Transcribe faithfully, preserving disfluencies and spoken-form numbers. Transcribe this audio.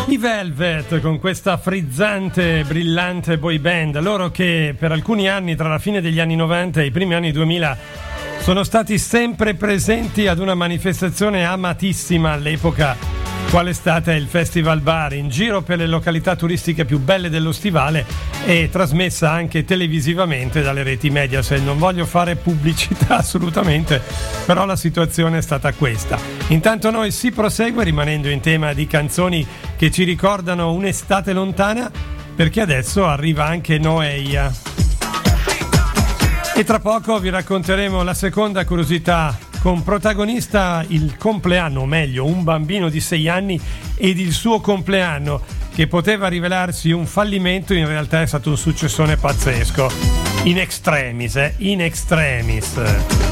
I Velvet con questa frizzante, brillante boy band, loro che per alcuni anni, tra la fine degli anni novanta e i primi anni duemila, sono stati sempre presenti ad una manifestazione amatissima all'epoca, qual è stata il Festival Bar, in giro per le località turistiche più belle dello stivale e trasmessa anche televisivamente dalle reti Mediaset. Non voglio fare pubblicità assolutamente, però la situazione è stata questa. Intanto noi si prosegue rimanendo in tema di canzoni che ci ricordano un'estate lontana, perché adesso arriva anche Noeia. E tra poco vi racconteremo la seconda curiosità, con protagonista il compleanno, o meglio un bambino di sei anni ed il suo compleanno, che poteva rivelarsi un fallimento, in realtà è stato un successone pazzesco. In extremis, eh? In extremis.